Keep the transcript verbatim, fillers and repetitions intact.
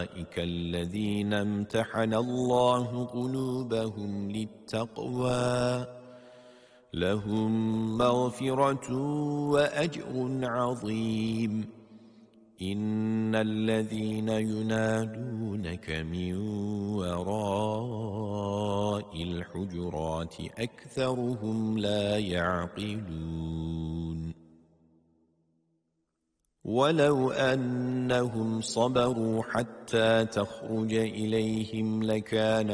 أولئك الذين امتحن الله قلوبهم للتقوى لهم مغفرة وأجر عظيم إن الذين ينادونك من وراء الحجرات أكثرهم لا يعقلون ولو أنهم صبروا حتى تخرج إليهم لكان